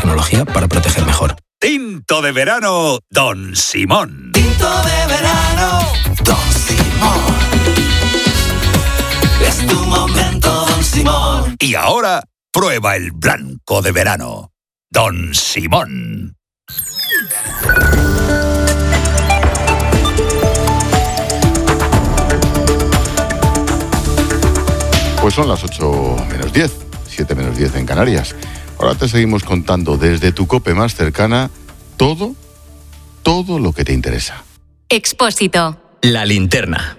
tecnología para proteger mejor. Tinto de verano, Don Simón. Tinto de verano, Don Simón. Es tu momento, Don Simón. Y ahora, prueba el blanco de verano, Don Simón. Pues son las 8 menos 10, 7 menos 10 en Canarias. Ahora te seguimos contando desde tu COPE más cercana todo lo que te interesa. Expósito. La linterna.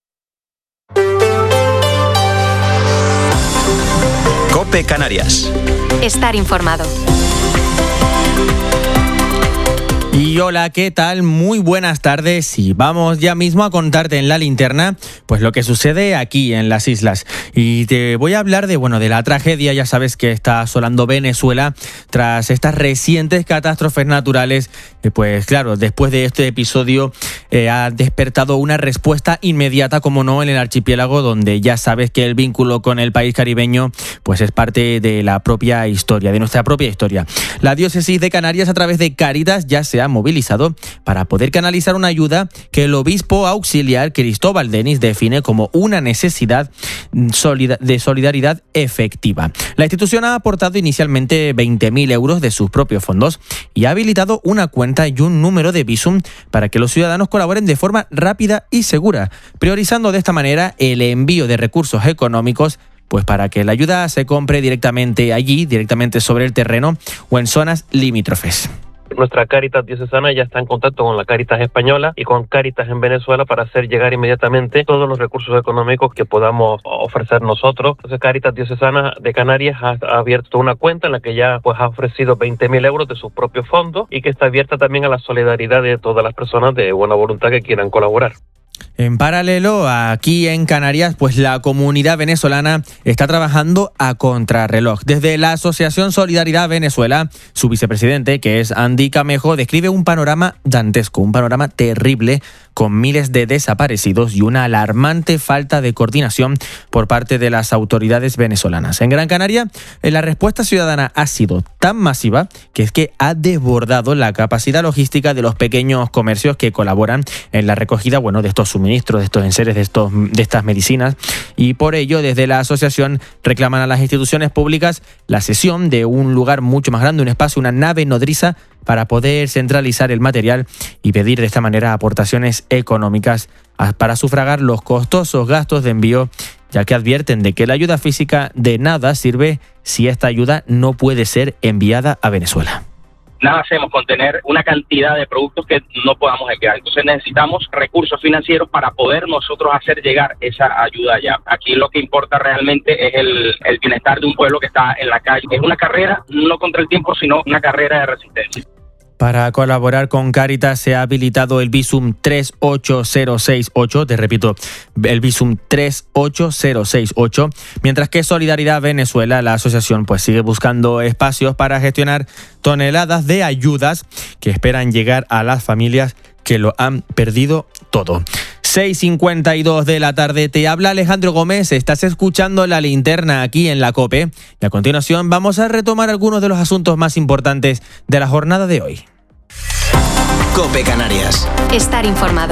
COPE Canarias. Estar informado. Y hola, ¿qué tal? Muy buenas tardes y vamos ya mismo a contarte en la linterna pues lo que sucede aquí en las islas. Y te voy a hablar de la tragedia, ya sabes, que está asolando Venezuela tras estas recientes catástrofes naturales. Pues claro, después de este episodio ha despertado una respuesta inmediata, como no, en el archipiélago, donde ya sabes que el vínculo con el país caribeño pues es parte de la propia historia, de nuestra propia historia. La diócesis de Canarias, a través de Cáritas, ya se ha movilizado para poder canalizar una ayuda que el obispo auxiliar Cristóbal Denis define como una necesidad de solidaridad efectiva. La institución ha aportado inicialmente 20.000 euros de sus propios fondos y ha habilitado una cuenta y un número de Bizum para que los ciudadanos colaboren de forma rápida y segura, priorizando de esta manera el envío de recursos económicos pues para que la ayuda se compre directamente allí, directamente sobre el terreno o en zonas limítrofes. Nuestra Cáritas diocesana ya está en contacto con la Cáritas española y con Cáritas en Venezuela para hacer llegar inmediatamente todos los recursos económicos que podamos ofrecer nosotros. Entonces, Cáritas diocesana de Canarias ha abierto una cuenta en la que ya pues ha ofrecido 20.000 euros de sus propios fondos y que está abierta también a la solidaridad de todas las personas de buena voluntad que quieran colaborar. En paralelo, aquí en Canarias, pues la comunidad venezolana está trabajando a contrarreloj. Desde la Asociación Solidaridad Venezuela, su vicepresidente, que es Andy Camejo, describe un panorama dantesco, un panorama terrible, con miles de desaparecidos y una alarmante falta de coordinación por parte de las autoridades venezolanas. En Gran Canaria, la respuesta ciudadana ha sido tan masiva que es que ha desbordado la capacidad logística de los pequeños comercios que colaboran en la recogida, de estos suministros, de estos enseres, de estas medicinas, y por ello desde la asociación reclaman a las instituciones públicas la cesión de un lugar mucho más grande, un espacio, una nave nodriza para poder centralizar el material y pedir de esta manera aportaciones económicas para sufragar los costosos gastos de envío, ya que advierten de que la ayuda física de nada sirve si esta ayuda no puede ser enviada a Venezuela. Nada hacemos con tener una cantidad de productos que no podamos enviar. Entonces necesitamos recursos financieros para poder nosotros hacer llegar esa ayuda allá. Aquí lo que importa realmente es el bienestar de un pueblo que está en la calle. Es una carrera no contra el tiempo, sino una carrera de resistencia. Para colaborar con Cáritas se ha habilitado el Bizum 38068, te repito, el Bizum 38068, mientras que Solidaridad Venezuela, la asociación, pues sigue buscando espacios para gestionar toneladas de ayudas que esperan llegar a las familias que lo han perdido todo. 6:52 de la tarde, te habla Alejandro Gómez, estás escuchando La Linterna aquí en la COPE y a continuación vamos a retomar algunos de los asuntos más importantes de la jornada de hoy. COPE Canarias. Estar informado.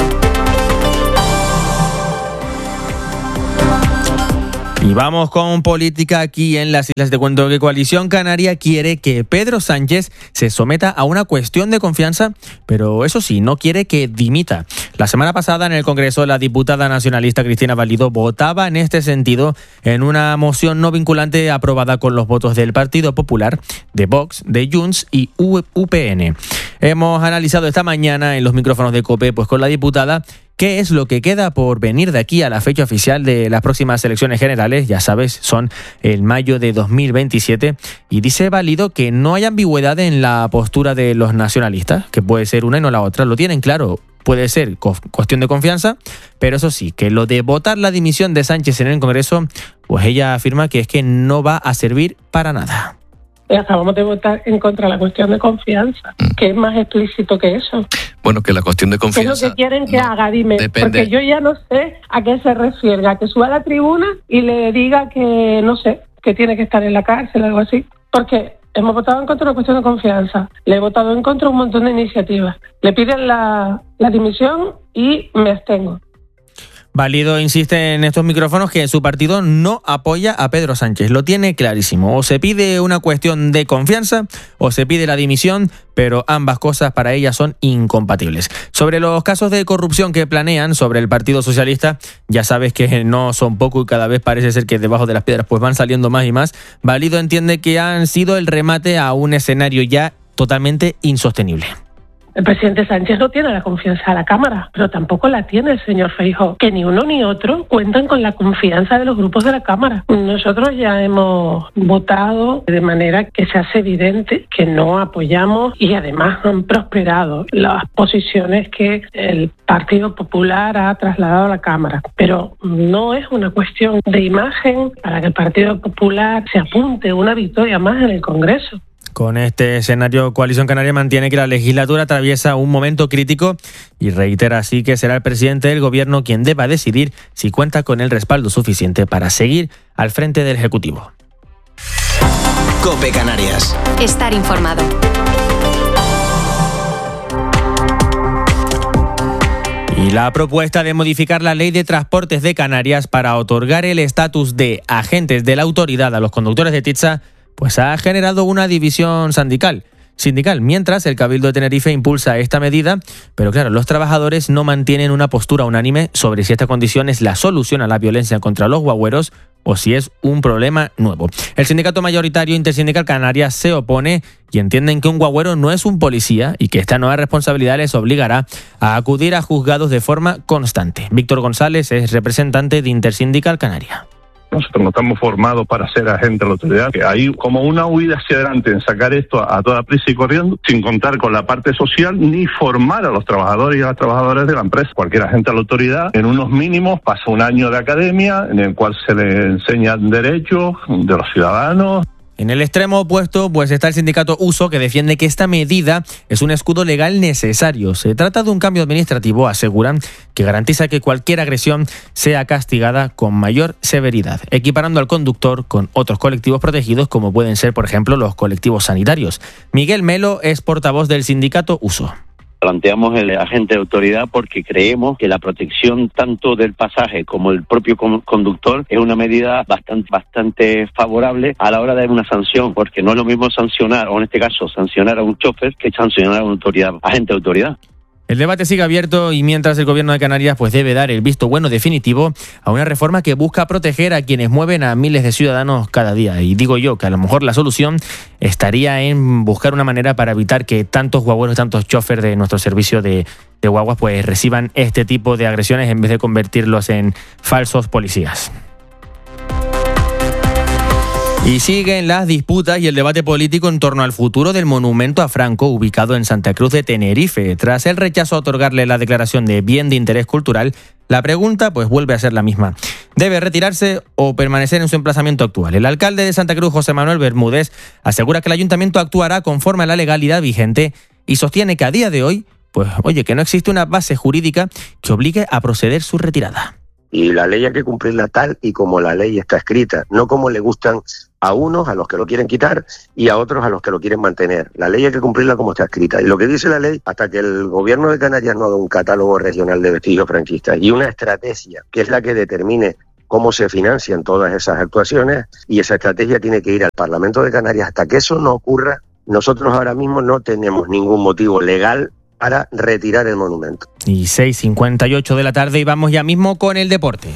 Y vamos con política aquí en las islas. Te cuento que Coalición Canaria quiere que Pedro Sánchez se someta a una cuestión de confianza, pero eso sí, no quiere que dimita. La semana pasada en el Congreso, la diputada nacionalista Cristina Valido votaba en este sentido en una moción no vinculante aprobada con los votos del Partido Popular, de Vox, de Junts y UPN. Hemos analizado esta mañana en los micrófonos de COPE pues con la diputada qué es lo que queda por venir de aquí a la fecha oficial de las próximas elecciones generales, ya sabes, son el mayo de 2027, y dice Valido que no hay ambigüedad en la postura de los nacionalistas, que puede ser una y no la otra, lo tienen claro, puede ser cuestión de confianza, pero eso sí, que lo de votar la dimisión de Sánchez en el Congreso, pues ella afirma que es que no va a servir para nada. Acabamos de votar en contra de la cuestión de confianza, que es más explícito que eso. Bueno, que la cuestión de confianza... ¿Qué es lo que quieren que haga? Dime, depende. Porque yo ya no sé a qué se refiere, a que suba a la tribuna y le diga que, no sé, que tiene que estar en la cárcel o algo así. Porque hemos votado en contra de una cuestión de confianza. Le he votado en contra un montón de iniciativas. Le piden la dimisión y me abstengo. Valido insiste en estos micrófonos que su partido no apoya a Pedro Sánchez. Lo tiene clarísimo. O se pide una cuestión de confianza o se pide la dimisión, pero ambas cosas para ella son incompatibles. Sobre los casos de corrupción que planean sobre el Partido Socialista, ya sabes que no son pocos y cada vez parece ser que debajo de las piedras pues van saliendo más y más. Valido entiende que han sido el remate a un escenario ya totalmente insostenible. El presidente Sánchez no tiene la confianza de la Cámara, pero tampoco la tiene el señor Feijóo, que ni uno ni otro cuentan con la confianza de los grupos de la Cámara. Nosotros ya hemos votado de manera que se hace evidente que no apoyamos y además han prosperado las posiciones que el Partido Popular ha trasladado a la Cámara. Pero no es una cuestión de imagen para que el Partido Popular se apunte una victoria más en el Congreso. Con este escenario, Coalición Canaria mantiene que la legislatura atraviesa un momento crítico y reitera así que será el presidente del Gobierno quien deba decidir si cuenta con el respaldo suficiente para seguir al frente del Ejecutivo. COPE Canarias. Estar informado. Y la propuesta de modificar la Ley de Transportes de Canarias para otorgar el estatus de agentes de la autoridad a los conductores de Titsa pues ha generado una división sindical, mientras el Cabildo de Tenerife impulsa esta medida, pero claro, los trabajadores no mantienen una postura unánime sobre si esta condición es la solución a la violencia contra los guagüeros o si es un problema nuevo. El sindicato mayoritario Intersindical Canarias se opone y entienden que un guagüero no es un policía y que esta nueva responsabilidad les obligará a acudir a juzgados de forma constante. Víctor González es representante de Intersindical Canarias. Nosotros no estamos formados para ser agentes de la autoridad. Hay como una huida hacia adelante en sacar esto a toda prisa y corriendo, sin contar con la parte social, ni formar a los trabajadores y a las trabajadoras de la empresa. Cualquier agente de la autoridad, en unos mínimos, pasa un año de academia en el cual se le enseñan derechos de los ciudadanos. En el extremo opuesto, pues está el sindicato USO, que defiende que esta medida es un escudo legal necesario. Se trata de un cambio administrativo, aseguran, que garantiza que cualquier agresión sea castigada con mayor severidad, equiparando al conductor con otros colectivos protegidos, como pueden ser, por ejemplo, los colectivos sanitarios. Miguel Melo es portavoz del sindicato USO. Planteamos el agente de autoridad porque creemos que la protección tanto del pasaje como el propio conductor es una medida bastante favorable a la hora de una sanción, porque no es lo mismo sancionar, o en este caso sancionar a un chofer, que sancionar a un agente de autoridad. El debate sigue abierto y mientras el Gobierno de Canarias pues debe dar el visto bueno definitivo a una reforma que busca proteger a quienes mueven a miles de ciudadanos cada día. Y digo yo que a lo mejor la solución estaría en buscar una manera para evitar que tantos guagüeros, tantos choferes de nuestro servicio de guaguas pues reciban este tipo de agresiones en vez de convertirlos en falsos policías. Y siguen las disputas y el debate político en torno al futuro del monumento a Franco ubicado en Santa Cruz de Tenerife. Tras el rechazo a otorgarle la declaración de bien de interés cultural, la pregunta pues vuelve a ser la misma. ¿Debe retirarse o permanecer en su emplazamiento actual? El alcalde de Santa Cruz, José Manuel Bermúdez, asegura que el ayuntamiento actuará conforme a la legalidad vigente y sostiene que a día de hoy, pues oye, que no existe una base jurídica que obligue a proceder su retirada. Y la ley hay que cumplirla tal y como la ley está escrita, no como le gustan a unos, a los que lo quieren quitar, y a otros a los que lo quieren mantener. La ley hay que cumplirla como está escrita. Y lo que dice la ley, hasta que el Gobierno de Canarias no haga un catálogo regional de vestigios franquistas y una estrategia que es la que determine cómo se financian todas esas actuaciones, y esa estrategia tiene que ir al Parlamento de Canarias. Hasta que eso no ocurra, nosotros ahora mismo no tenemos ningún motivo legal para retirar el monumento. Y 6:58 de la tarde y vamos ya mismo con el deporte.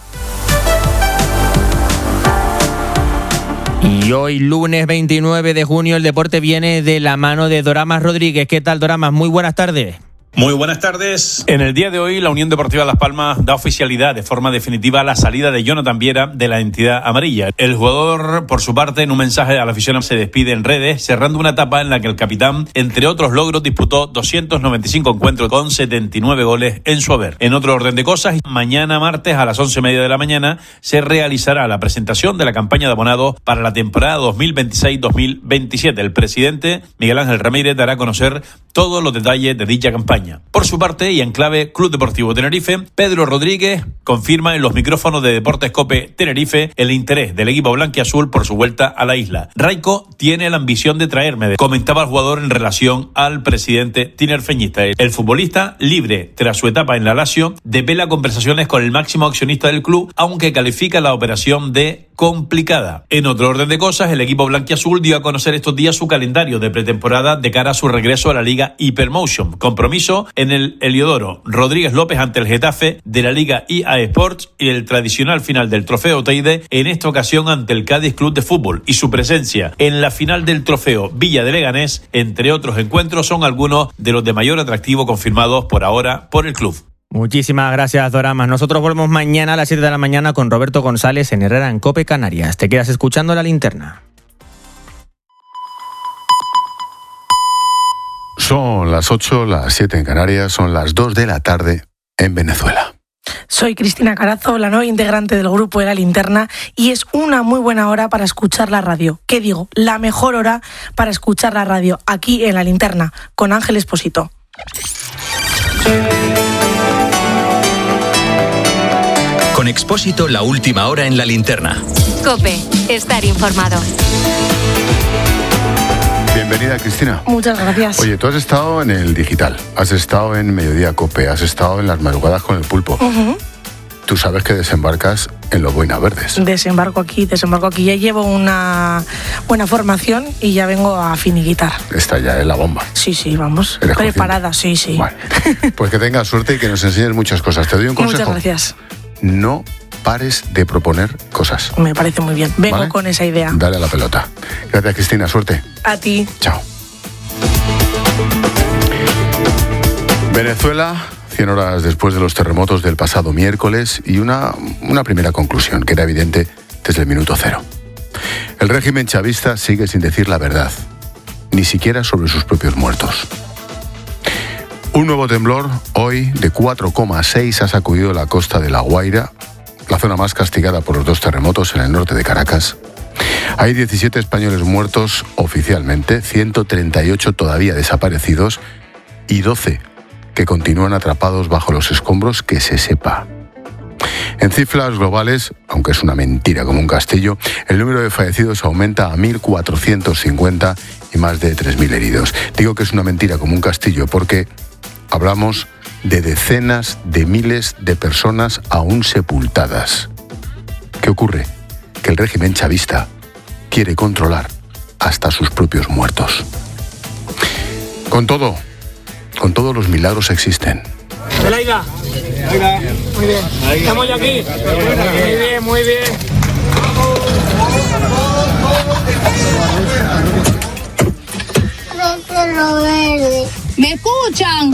Y hoy, lunes 29 de junio, el deporte viene de la mano de Doramas Rodríguez. ¿Qué tal, Doramas? Muy buenas tardes. Muy buenas tardes. En el día de hoy, la Unión Deportiva Las Palmas da oficialidad de forma definitiva a la salida de Jonathan Viera de la entidad amarilla. El jugador, por su parte, en un mensaje a la afición, se despide en redes, cerrando una etapa en la que el capitán, entre otros logros, disputó 295 encuentros con 79 goles en su haber. En otro orden de cosas, mañana martes a las 11:30 de la mañana se realizará la presentación de la campaña de abonados para la temporada 2026-2027. El presidente, Miguel Ángel Ramírez, dará a conocer todos los detalles de dicha campaña. Por su parte, y en clave Club Deportivo Tenerife, Pedro Rodríguez confirma en los micrófonos de Deportes COPE Tenerife el interés del equipo blanquiazul por su vuelta a la isla. Raico tiene la ambición de traerme, comentaba el jugador en relación al presidente tinerfeñista. El futbolista, libre tras su etapa en la Lazio, devela conversaciones con el máximo accionista del club, aunque califica la operación de complicada. En otro orden de cosas, el equipo blanquiazul dio a conocer estos días su calendario de pretemporada de cara a su regreso a la Liga Hypermotion. Compromiso en el Heliodoro Rodríguez López ante el Getafe de la Liga EA Sports y el tradicional final del Trofeo Teide, en esta ocasión ante el Cádiz Club de Fútbol, y su presencia en la final del Trofeo Villa de Leganés, entre otros encuentros, son algunos de los de mayor atractivo confirmados por ahora por el club. Muchísimas gracias, Doramas. Nosotros volvemos mañana a las 7 de la mañana con Roberto González en Herrera en COPE Canarias. Te quedas escuchando La Linterna. Son las 8, las 7 en Canarias, son las 2 de la tarde en Venezuela. Soy Cristina Carazo, la nueva integrante del grupo de La Linterna, y es una muy buena hora para escuchar la radio. ¿Qué digo? La mejor hora para escuchar la radio, aquí en La Linterna, con Ángel Expósito. Con Expósito, la última hora en La Linterna. COPE, estar informado. Bienvenida, Cristina. Muchas gracias. Oye, tú has estado en el digital, has estado en Mediodía COPE, has estado en las madrugadas con el pulpo. Tú sabes que desembarcas en los Boinas Verdes. Desembarco aquí. Ya llevo una buena formación y ya vengo a finiquitar. Esta ya es la bomba. Sí, vamos. Preparada, sí. Bueno, pues que tengas suerte y que nos enseñes muchas cosas. Te doy un consejo. Muchas gracias. No pares de proponer cosas. Me parece muy bien. Vengo, ¿vale?, con esa idea. Dale a la pelota. Gracias, Cristina. Suerte. A ti. Chao. Venezuela, 100 horas después de los terremotos del pasado miércoles, y una primera conclusión que era evidente desde el minuto cero. El régimen chavista sigue sin decir la verdad, ni siquiera sobre sus propios muertos. Un nuevo temblor, hoy de 4,6, ha sacudido la costa de La Guaira, la zona más castigada por los dos terremotos en el norte de Caracas. Hay 17 españoles muertos oficialmente, 138 todavía desaparecidos y 12 que continúan atrapados bajo los escombros, que se sepa. En cifras globales, aunque es una mentira como un castillo, el número de fallecidos aumenta a 1.450 y más de 3.000 heridos. Digo que es una mentira como un castillo porque hablamos de decenas de miles de personas aún sepultadas. ¿Qué ocurre? Que el régimen chavista quiere controlar hasta sus propios muertos. Con todo, los milagros existen. Belaida, muy bien. Estamos ya aquí. Muy bien. ¿Me escuchan?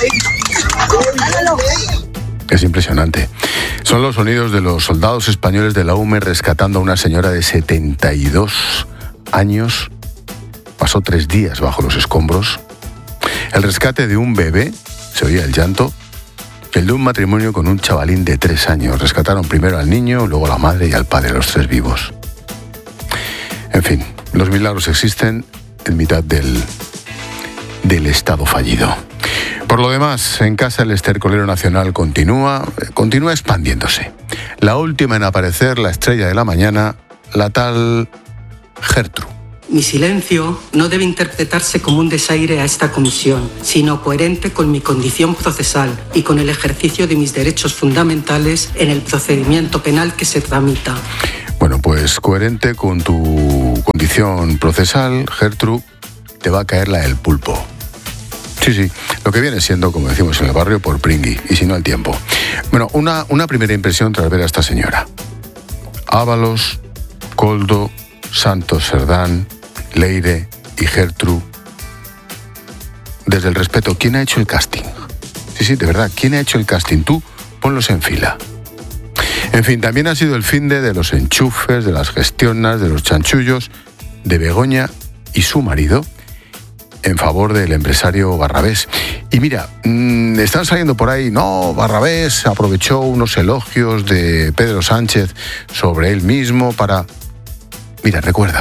Es impresionante. Son los sonidos de los soldados españoles de la UME rescatando a una señora de 72 años. Pasó 3 días bajo los escombros. El rescate de un bebé, se oía el llanto. El de un matrimonio con un chavalín de 3 años. Rescataron primero al niño, luego a la madre y al padre, los 3 vivos. En fin, los milagros existen en mitad del Estado fallido. Por lo demás, en casa el estercolero nacional continúa expandiéndose. La última en aparecer, la estrella de la mañana, la tal Gertrude. Mi silencio no debe interpretarse como un desaire a esta comisión, sino coherente con mi condición procesal y con el ejercicio de mis derechos fundamentales en el procedimiento penal que se tramita. Bueno, pues coherente con tu condición procesal, Gertrude, te va a caer la del pulpo. Sí, lo que viene siendo, como decimos en el barrio, por pringui, y si no al tiempo. Bueno, una primera impresión tras ver a esta señora. Ábalos, Coldo, Santos Cerdán, Leire y Gertrude. Desde el respeto, ¿quién ha hecho el casting? Sí, de verdad, ¿quién ha hecho el casting? Tú, ponlos en fila. En fin, también ha sido el finde de los enchufes, de las gestionas, de los chanchullos, de Begoña y su marido, en favor del empresario Barrabés. Y mira, están saliendo por ahí, no, Barrabés aprovechó unos elogios de Pedro Sánchez sobre él mismo para... Mira, recuerda.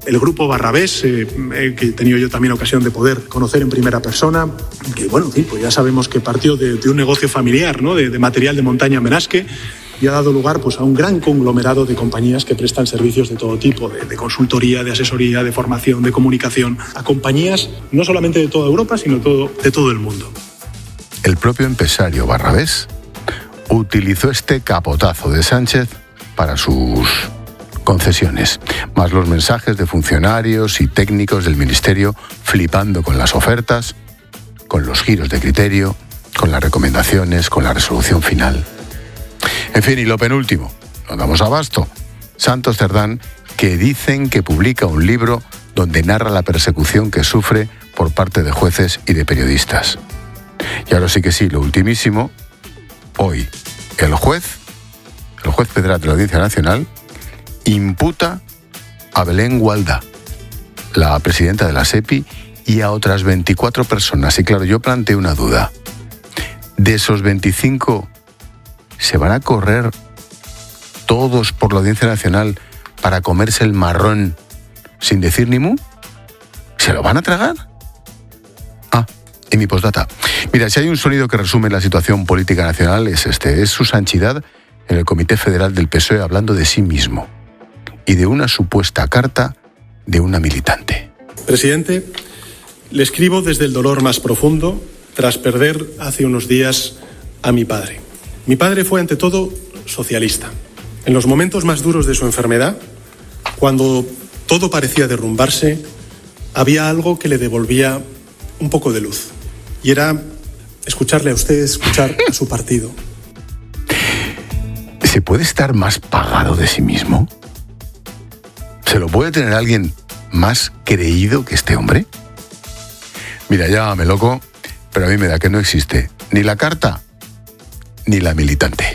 el grupo Barrabés, que he tenido yo también ocasión de poder conocer en primera persona, que bueno, en fin, pues ya sabemos que partió de un negocio familiar, ¿no? de material de montaña en Benasque, y ha dado lugar pues, a un gran conglomerado de compañías que prestan servicios de todo tipo, de consultoría, de asesoría, de formación, de comunicación, a compañías no solamente de toda Europa, sino de todo el mundo. El propio empresario Barrabés utilizó este capotazo de Sánchez para sus concesiones, más los mensajes de funcionarios y técnicos del Ministerio flipando con las ofertas, con los giros de criterio, con las recomendaciones, con la resolución final. En fin, y lo penúltimo, nos damos abasto. Santos Cerdán, que dicen que publica un libro donde narra la persecución que sufre por parte de jueces y de periodistas. Y ahora sí que sí, lo ultimísimo, hoy el juez federal de la Audiencia Nacional imputa a Belén Gualda, la presidenta de la SEPI, y a otras 24 personas. Y claro, yo planteo una duda. De esos 25, ¿se van a correr todos por la Audiencia Nacional para comerse el marrón sin decir ni mu? ¿Se lo van a tragar? En mi postdata. Mira, si hay un sonido que resume la situación política nacional es este. Es su Sanchidad en el Comité Federal del PSOE hablando de sí mismo y de una supuesta carta de una militante. Presidente, le escribo desde el dolor más profundo tras perder hace unos días a mi padre. Mi padre fue ante todo socialista. En los momentos más duros de su enfermedad, cuando todo parecía derrumbarse, había algo que le devolvía un poco de luz. Y era escucharle a usted, escuchar a su partido. ¿Se puede estar más pagado de sí mismo? ¿Se lo puede tener alguien más creído que este hombre? Mira, llámame loco, pero a mí me da que no existe ni la carta ni la militante.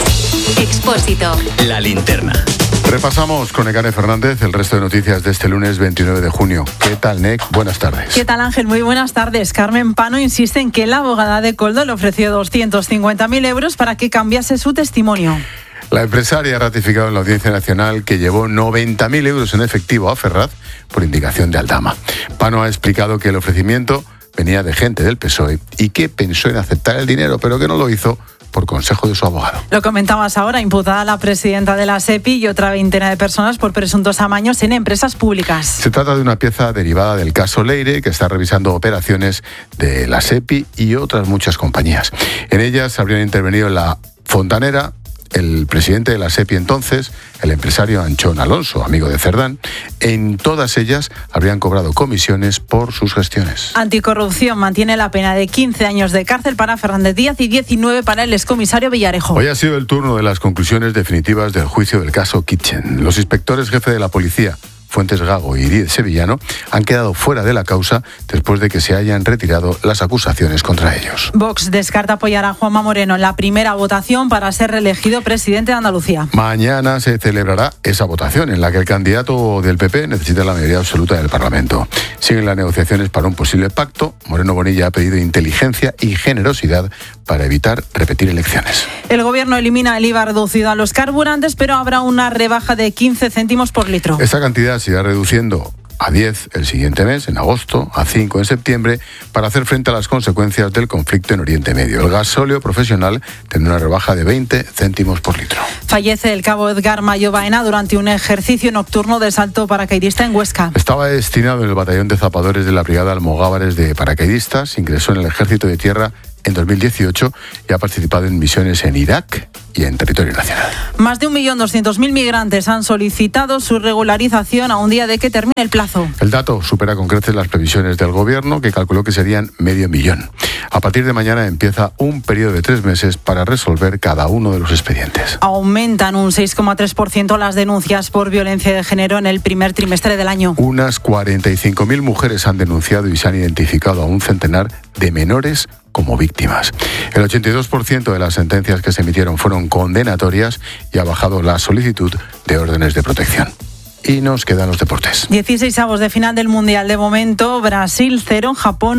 Expósito. La linterna. Repasamos con Nekane Fernández el resto de noticias de este lunes 29 de junio. ¿Qué tal, Nek? Buenas tardes. ¿Qué tal, Ángel? Muy buenas tardes. Carmen Pano insiste en que la abogada de Koldo le ofreció 250.000 euros para que cambiase su testimonio. La empresaria ha ratificado en la Audiencia Nacional que llevó 90.000 euros en efectivo a Ferraz por indicación de Aldama. Pano ha explicado que el ofrecimiento venía de gente del PSOE y que pensó en aceptar el dinero, pero que no lo hizo por consejo de su abogado. Lo comentabas ahora, imputada la presidenta de la SEPI y otra veintena de personas por presuntos amaños en empresas públicas. Se trata de una pieza derivada del caso Leire, que está revisando operaciones de la SEPI y otras muchas compañías. En ellas habrían intervenido la Fontanera, el presidente de la SEPI entonces, el empresario Anchón Alonso, amigo de Cerdán. En todas ellas habrían cobrado comisiones por sus gestiones. Anticorrupción mantiene la pena de 15 años de cárcel para Fernández Díaz y 19 para el excomisario Villarejo. Hoy ha sido el turno de las conclusiones definitivas del juicio del caso Kitchen. Los inspectores jefe de la policía, Fuentes Gago y Díez Sevillano, han quedado fuera de la causa después de que se hayan retirado las acusaciones contra ellos. Vox descarta apoyar a Juanma Moreno en la primera votación para ser reelegido presidente de Andalucía. Mañana se celebrará esa votación en la que el candidato del PP necesita la mayoría absoluta del Parlamento. Siguen las negociaciones para un posible pacto. Moreno Bonilla ha pedido inteligencia y generosidad para evitar repetir elecciones. El gobierno elimina el IVA reducido a los carburantes, pero habrá una rebaja de 15 céntimos por litro. Esta cantidad se irá reduciendo a 10 el siguiente mes, en agosto, a 5 en septiembre, para hacer frente a las consecuencias del conflicto en Oriente Medio. El gasóleo profesional tendrá una rebaja de 20 céntimos por litro. Fallece el cabo Edgar Mayo Baena durante un ejercicio nocturno de salto paracaidista en Huesca. Estaba destinado en el batallón de zapadores de la Brigada Almogávares de Paracaidistas, ingresó en el Ejército de Tierra en 2018 y ha participado en misiones en Irak y en territorio nacional. Más de 1.200.000 migrantes han solicitado su regularización a un día de que termine el plazo. El dato supera con creces las previsiones del gobierno, que calculó que serían 500.000. A partir de mañana empieza un periodo de 3 meses para resolver cada uno de los expedientes. Aumentan un 6,3% las denuncias por violencia de género en el primer trimestre del año. Unas 45.000 mujeres han denunciado y se han identificado a un centenar de menores como víctimas. El 82% de las sentencias que se emitieron fueron condenatorias y ha bajado la solicitud de órdenes de protección. Y nos quedan los deportes. 16avos de final del Mundial. De momento, Brasil 0, Japón 1.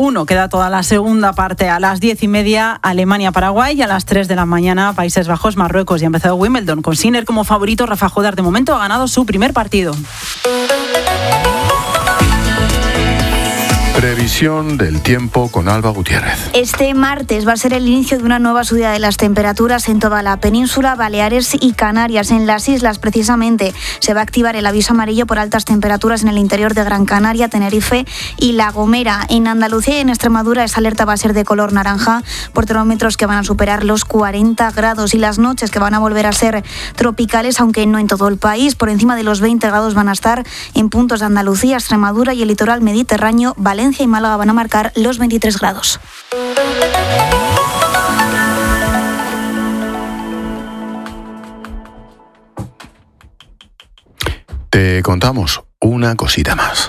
1 queda toda la segunda parte. A las 10:30 Alemania-Paraguay y a las 3 de la mañana Países Bajos-Marruecos. Y ha empezado Wimbledon con Sinner como favorito. Rafa Jodar de momento ha ganado su primer partido. Previsión del tiempo con Alba Gutiérrez. Este martes va a ser el inicio de una nueva subida de las temperaturas en toda la península, Baleares y Canarias. En las islas, precisamente, se va a activar el aviso amarillo por altas temperaturas en el interior de Gran Canaria, Tenerife y La Gomera. En Andalucía y en Extremadura esa alerta va a ser de color naranja por termómetros que van a superar los 40 grados y las noches que van a volver a ser tropicales, aunque no en todo el país. Por encima de los 20 grados van a estar en puntos de Andalucía, Extremadura y el litoral mediterráneo. Valencia y Málaga van a marcar los 23 grados. Te contamos una cosita más.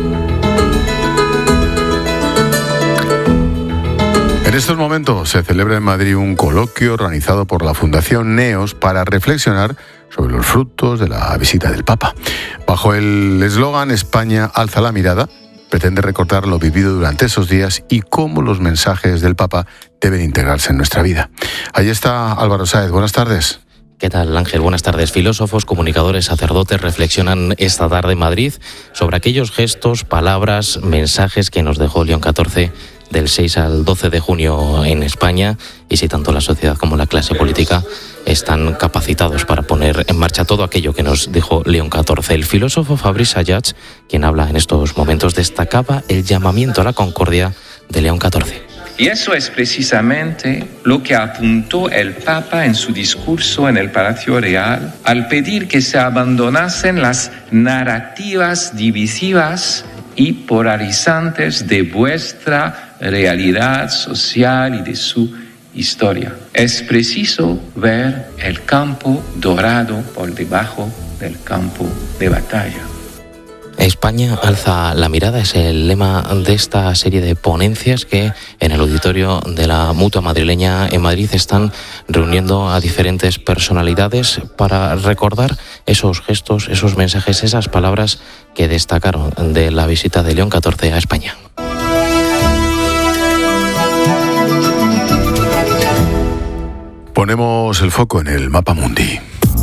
En estos momentos se celebra en Madrid un coloquio organizado por la Fundación Neos para reflexionar sobre los frutos de la visita del Papa. Bajo el eslogan España alza la mirada, pretende recordar lo vivido durante esos días y cómo los mensajes del Papa deben integrarse en nuestra vida. Ahí está Álvaro Sáez. Buenas tardes. ¿Qué tal, Ángel? Buenas tardes. Filósofos, comunicadores, sacerdotes reflexionan esta tarde en Madrid sobre aquellos gestos, palabras, mensajes que nos dejó León XIV del 6 al 12 de junio en España, y si tanto la sociedad como la clase política están capacitados para poner en marcha todo aquello que nos dijo León XIV. El filósofo Fabrice Ayats, quien habla en estos momentos, destacaba el llamamiento a la concordia de León XIV. Y eso es precisamente lo que apuntó el Papa en su discurso en el Palacio Real al pedir que se abandonasen las narrativas divisivas y polarizantes de vuestra realidad social y de su historia. Es preciso ver el campo dorado por debajo del campo de batalla. España alza la mirada es el lema de esta serie de ponencias que en el auditorio de la Mutua Madrileña en Madrid están reuniendo a diferentes personalidades para recordar esos gestos, esos mensajes, esas palabras que destacaron de la visita de León XIV a España. Ponemos el foco en el mapa mundi.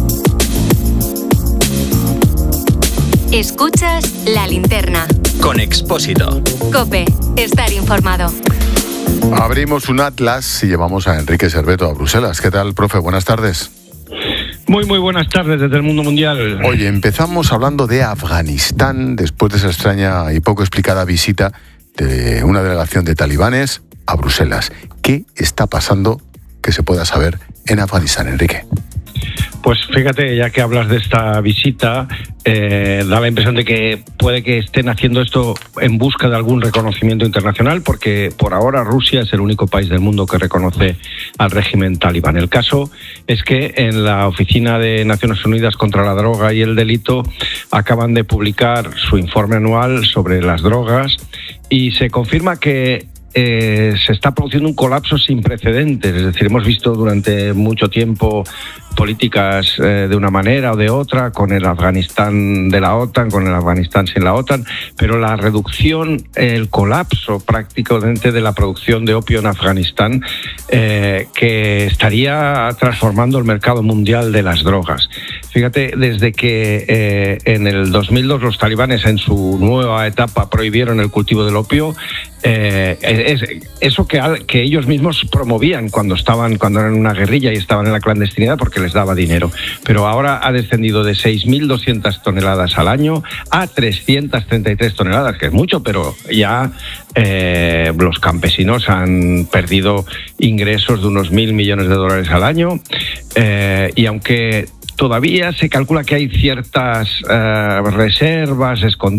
Escuchas La Linterna. Con Expósito. COPE. Estar informado. Abrimos un atlas y llevamos a Enrique Serveto a Bruselas. ¿Qué tal, profe? Buenas tardes. Muy buenas tardes desde el mundo mundial. Oye, empezamos hablando de Afganistán después de esa extraña y poco explicada visita de una delegación de talibanes a Bruselas. ¿Qué está pasando que se pueda saber en Afganistán, Enrique? Pues fíjate, ya que hablas de esta visita, da la impresión de que puede que estén haciendo esto en busca de algún reconocimiento internacional, porque por ahora Rusia es el único país del mundo que reconoce al régimen talibán. El caso es que en la Oficina de Naciones Unidas contra la Droga y el Delito acaban de publicar su informe anual sobre las drogas y se confirma que se está produciendo un colapso sin precedentes. Es decir, hemos visto durante mucho tiempo políticas de una manera o de otra, con el Afganistán de la OTAN, con el Afganistán sin la OTAN, pero la reducción, el colapso prácticamente de la producción de opio en Afganistán, que estaría transformando el mercado mundial de las drogas. Fíjate, desde que en el 2002 los talibanes en su nueva etapa prohibieron el cultivo del opio, eso que ellos mismos promovían cuando eran una guerrilla y estaban en la clandestinidad porque les daba dinero, pero ahora ha descendido de 6.200 toneladas al año a 333 toneladas, que es mucho, pero ya los campesinos han perdido ingresos de unos 1.000 millones de dólares al año, y aunque todavía se calcula que hay ciertas reservas escondidas